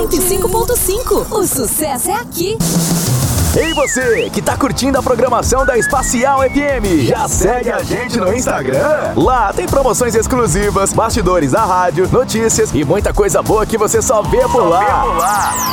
105.5. O sucesso é aqui. Ei você, que tá curtindo a programação da Espacial FM, já segue a gente no Instagram? Lá tem promoções exclusivas, bastidores da rádio, notícias e muita coisa boa que você só vê por lá.